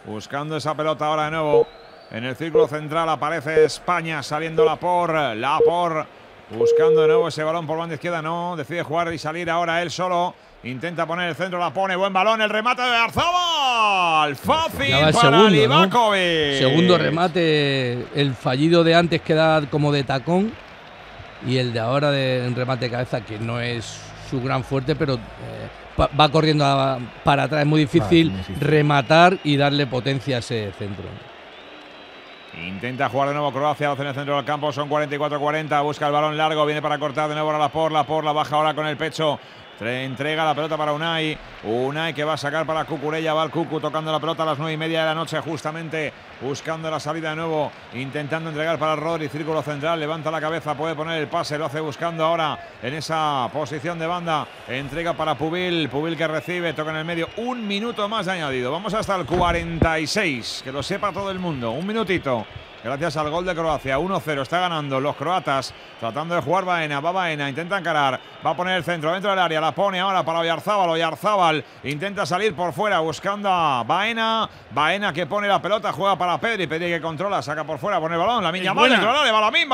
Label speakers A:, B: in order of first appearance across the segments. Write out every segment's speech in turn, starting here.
A: buscando esa pelota ahora de nuevo. En el círculo central aparece España saliendo Laporte. Laporte buscando de nuevo ese balón por banda izquierda. No, decide jugar y salir ahora él solo. Intenta poner el centro, la pone, buen balón, el remate de Oyarzabal. Fácil para Livakovic.
B: ¿No? Segundo remate, el fallido de antes queda como de tacón. Y el de ahora de remate de cabeza, que no es su gran fuerte, pero va corriendo para atrás. Es muy difícil rematar y darle potencia a ese centro.
A: Intenta jugar de nuevo Croacia, lo hace en el centro del campo, son 44-40, busca el balón largo, viene para cortar de nuevo a Laporte, la baja ahora con el pecho. Entrega la pelota para Unai. Unai que va a sacar para Cucurella. Va el Cucu tocando la pelota a las 9:30 de la noche, justamente buscando la salida de nuevo. Intentando entregar para Rodri, círculo central. Levanta la cabeza, puede poner el pase. Lo hace buscando ahora en esa posición de banda. Entrega para Pubil. Pubil que recibe, toca en el medio. Un minuto más de añadido. Vamos hasta el 46. Que lo sepa todo el mundo. Un minutito. Gracias al gol de Croacia, 1-0, está ganando los croatas, tratando de jugar Baena, va Baena, intenta encarar, va a poner el centro dentro del área, la pone ahora para Oyarzabal, Oyarzabal intenta salir por fuera buscando a Baena, Baena que pone la pelota, juega para Pedri, Pedri que controla, saca por fuera, pone el balón, Lamine Yamal dentro del área, Balamín,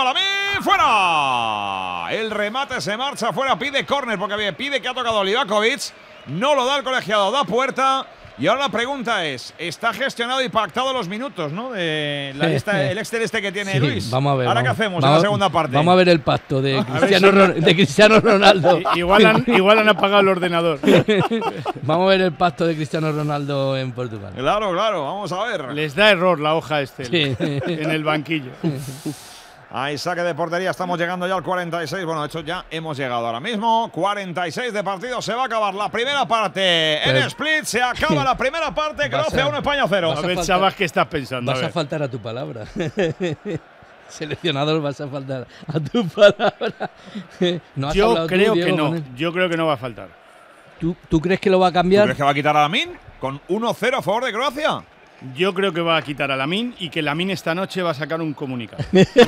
A: fuera, el remate se marcha fuera, pide córner porque pide que ha tocado Livakovic, no lo da el colegiado, da puerta. Y ahora la pregunta es, está gestionado y pactado los minutos, ¿no? De la lista, el Excel este que tiene Luis.
B: Vamos a ver.
A: Ahora, ¿qué hacemos en la segunda parte?
B: Vamos a ver el pacto de Cristiano Ronaldo.
C: Igual han apagado el ordenador.
B: Vamos a ver el pacto de Cristiano Ronaldo en Portugal.
A: Claro, vamos a ver.
C: Les da error la hoja en el banquillo.
A: Hay saque de portería, estamos llegando ya al 46. Bueno, de hecho ya hemos llegado ahora mismo. 46 de partido, se va a acabar la primera parte. En Split se acaba la primera parte. Croacia 1, España 0.
C: A ver, Sabas, ¿qué estás pensando?
B: Vas a faltar a tu palabra. Seleccionador, vas a faltar a tu palabra.
C: Yo creo que no. Yo creo que no va a faltar.
B: ¿Tú crees que lo va a cambiar?
A: ¿Tú crees que va a quitar a Lamine con 1-0 a favor de Croacia?
C: Yo creo que va a quitar a Lamine y que Lamine esta noche va a sacar un comunicado.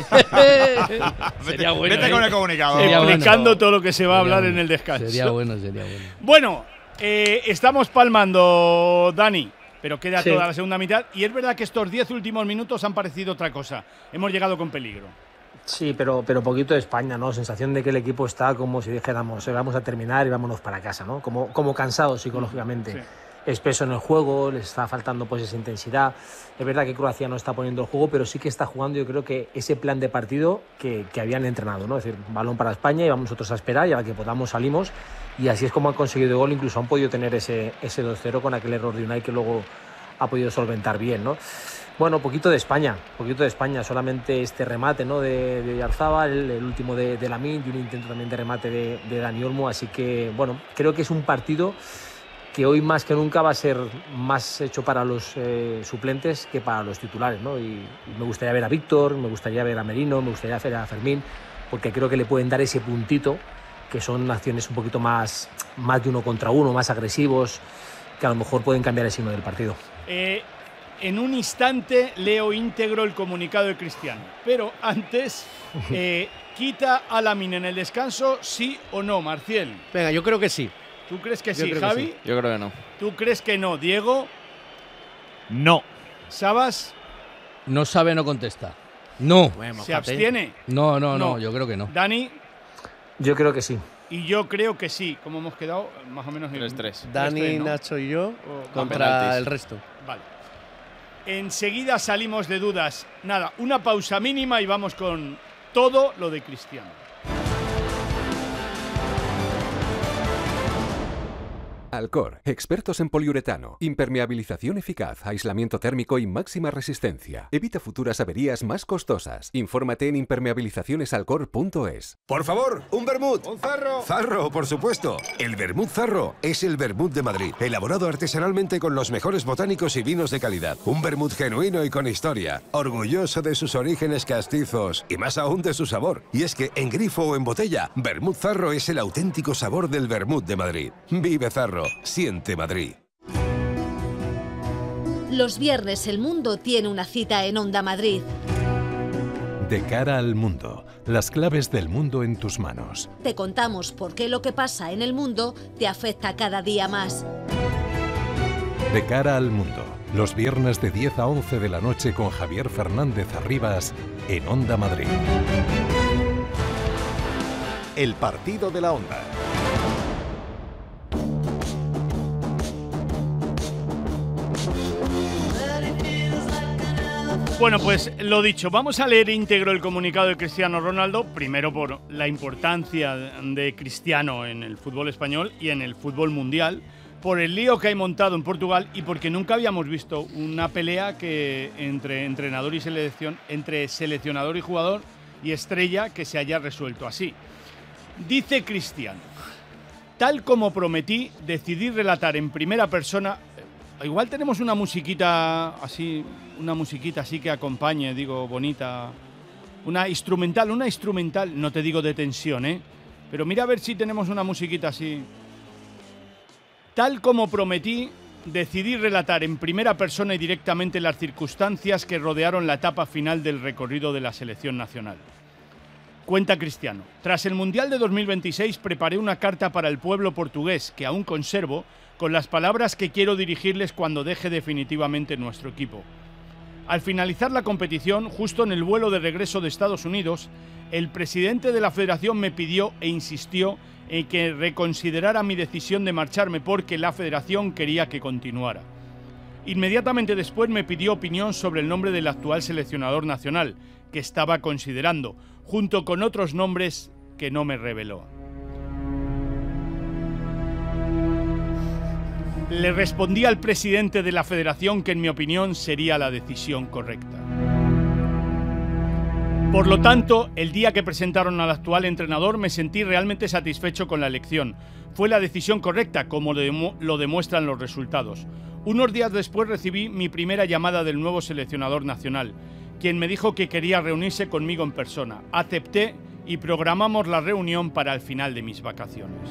B: Sería bueno.
A: Vete con el comunicado.
C: Explicando todo lo que se va a hablar en el descanso.
B: Sería bueno.
C: Bueno, estamos palmando, Dani, pero queda toda la segunda mitad. Y es verdad que estos 10 últimos minutos han parecido otra cosa. Hemos llegado con peligro.
D: Sí, pero poquito de España, ¿no? Sensación de que el equipo está como si dijéramos, vamos a terminar y vámonos para casa, ¿no? Como cansado psicológicamente. Sí. Espeso en el juego, les está faltando pues esa intensidad. Es verdad que Croacia no está poniendo el juego, pero sí que está jugando, yo creo que ese plan de partido que habían entrenado, ¿no? Es decir, balón para España y vamos nosotros a esperar y a la que podamos salimos. Y así es como han conseguido el gol, incluso han podido tener ese 2-0 con aquel error de Unai que luego ha podido solventar bien, ¿no? Bueno, poquito de España, solamente este remate, ¿no? de Oyarzabal, el último de Lamine y un intento también de remate de Dani Olmo. Así que, bueno, creo que es un partido que hoy más que nunca va a ser más hecho para los suplentes que para los titulares, ¿no? Y me gustaría ver a Víctor, me gustaría ver a Merino, me gustaría ver a Fermín, porque creo que le pueden dar ese puntito, que son acciones un poquito más de uno contra uno, más agresivos, que a lo mejor pueden cambiar el signo del partido.
C: En un instante leo íntegro el comunicado de Cristiano, pero antes, ¿quita a Lamine en el descanso, sí o no, Marcial?
E: Venga, yo creo que sí.
C: ¿Tú crees que sí, Javi?
E: Yo creo que no.
C: ¿Tú crees que no, Diego?
A: No.
C: ¿Sabas?
B: No sabe, no contesta. No.
E: Bueno,
C: ¿Se abstiene?
B: No, yo creo que no.
C: ¿Dani?
D: Yo creo que sí.
C: Y yo creo que sí. ¿Cómo hemos quedado? Más o menos
E: 3-3.
C: Dani,
E: ¿no? Nacho y yo contra
C: penaltis.
E: El resto.
C: Vale. Enseguida salimos de dudas. Nada, una pausa mínima y vamos con todo lo de Cristiano.
F: Alcor, expertos en poliuretano, impermeabilización eficaz, aislamiento térmico y máxima resistencia. Evita futuras averías más costosas. Infórmate en impermeabilizacionesalcor.es.
G: Por favor, un vermut.
C: Un Zarro.
G: Zarro, por supuesto. El vermut Zarro es el vermut de Madrid, elaborado artesanalmente con los mejores botánicos y vinos de calidad. Un vermut genuino y con historia, orgulloso de sus orígenes castizos y más aún de su sabor. Y es que en grifo o en botella, vermut Zarro es el auténtico sabor del vermut de Madrid. Vive Zarro. Siente Madrid.
H: Los viernes el mundo tiene una cita en Onda Madrid.
I: De cara al mundo, las claves del mundo en tus manos.
H: Te contamos por qué lo que pasa en el mundo te afecta cada día más.
I: De cara al mundo, Los viernes de 10 a 11 de la noche con Javier Fernández Arribas en Onda Madrid.
J: El partido de la Onda.
C: Bueno, pues lo dicho, vamos a leer íntegro el comunicado de Cristiano Ronaldo, primero por la importancia de Cristiano en el fútbol español y en el fútbol mundial, por el lío que hay montado en Portugal y porque nunca habíamos visto una pelea que entre entrenador y selección, entre seleccionador y jugador y estrella que se haya resuelto así. Dice Cristiano: tal como prometí, decidí relatar en primera persona. Igual tenemos una musiquita así que acompañe, digo, bonita. Una instrumental, no te digo de tensión, pero mira a ver si tenemos una musiquita así. Tal como prometí, decidí relatar en primera persona y directamente las circunstancias que rodearon la etapa final del recorrido de la selección nacional. Cuenta Cristiano: tras el Mundial de 2026 preparé una carta para el pueblo portugués que aún conservo, con las palabras que quiero dirigirles cuando deje definitivamente nuestro equipo. Al finalizar la competición, justo en el vuelo de regreso de Estados Unidos, el presidente de la federación me pidió e insistió en que reconsiderara mi decisión de marcharme porque la federación quería que continuara. Inmediatamente después me pidió opinión sobre el nombre del actual seleccionador nacional, que estaba considerando, junto con otros nombres que no me reveló. Le respondí al presidente de la federación que en mi opinión sería la decisión correcta. Por lo tanto, el día que presentaron al actual entrenador me sentí realmente satisfecho con la elección. Fue la decisión correcta, como lo demuestran los resultados. Unos días después recibí mi primera llamada del nuevo seleccionador nacional, quien me dijo que quería reunirse conmigo en persona. Acepté y programamos la reunión para el final de mis vacaciones.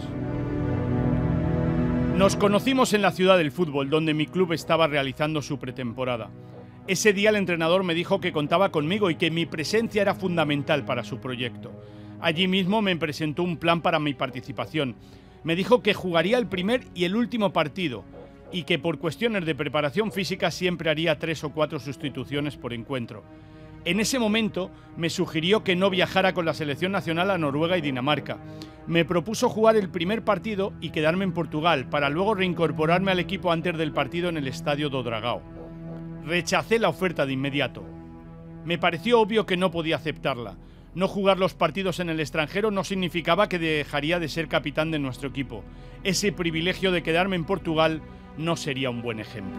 C: Nos conocimos en la ciudad del fútbol, donde mi club estaba realizando su pretemporada. Ese día el entrenador me dijo que contaba conmigo y que mi presencia era fundamental para su proyecto. Allí mismo me presentó un plan para mi participación. Me dijo que jugaría el primer y el último partido y que por cuestiones de preparación física siempre haría 3 o 4 sustituciones por encuentro. En ese momento me sugirió que no viajara con la selección nacional a Noruega y Dinamarca. Me propuso jugar el primer partido y quedarme en Portugal para luego reincorporarme al equipo antes del partido en el estadio do Dragao. Rechacé la oferta de inmediato. Me pareció obvio que no podía aceptarla. No jugar los partidos en el extranjero no significaba que dejaría de ser capitán de nuestro equipo. Ese privilegio de quedarme en Portugal no sería un buen ejemplo.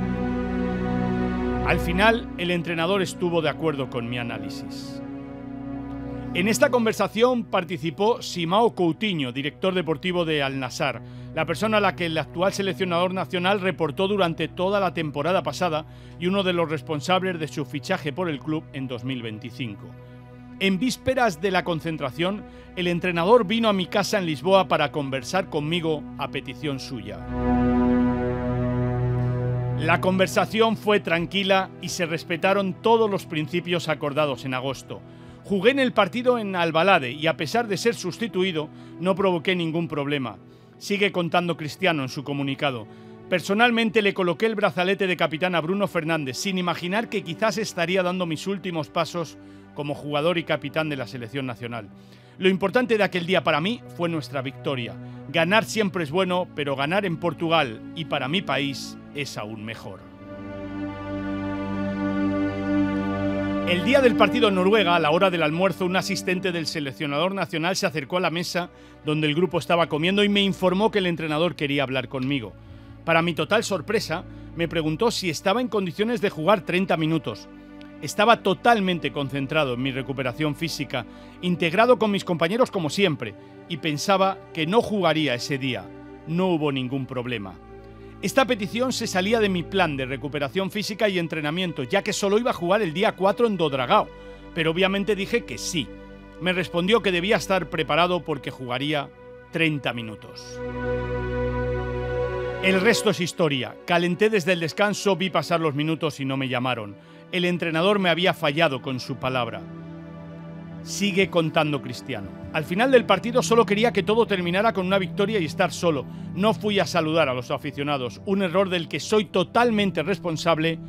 C: Al final, el entrenador estuvo de acuerdo con mi análisis. En esta conversación participó Simão Coutinho, director deportivo de Al-Nassr, la persona a la que el actual seleccionador nacional reportó durante toda la temporada pasada y uno de los responsables de su fichaje por el club en 2025. En vísperas de la concentración, el entrenador vino a mi casa en Lisboa para conversar conmigo a petición suya. La conversación fue tranquila y se respetaron todos los principios acordados en agosto. Jugué en el partido en Alvalade y a pesar de ser sustituido, no provoqué ningún problema. Sigue contando Cristiano en su comunicado. Personalmente le coloqué el brazalete de capitán a Bruno Fernández, sin imaginar que quizás estaría dando mis últimos pasos como jugador y capitán de la selección nacional. Lo importante de aquel día para mí fue nuestra victoria. Ganar siempre es bueno, pero ganar en Portugal y para mi país es aún mejor. El día del partido en Noruega, a la hora del almuerzo, un asistente del seleccionador nacional se acercó a la mesa donde el grupo estaba comiendo y me informó que el entrenador quería hablar conmigo. Para mi total sorpresa, me preguntó si estaba en condiciones de jugar 30 minutos. Estaba totalmente concentrado en mi recuperación física, integrado con mis compañeros como siempre, y pensaba que no jugaría ese día. No hubo ningún problema. Esta petición se salía de mi plan de recuperación física y entrenamiento, ya que solo iba a jugar el día 4 en do Dragao, pero obviamente dije que sí. Me respondió que debía estar preparado porque jugaría 30 minutos. El resto es historia. Calenté desde el descanso, vi pasar los minutos y no me llamaron. El entrenador me había fallado con su palabra. Sigue contando Cristiano. Al final del partido solo quería que todo terminara con una victoria y estar solo. No fui a saludar a los aficionados, un error del que soy totalmente responsable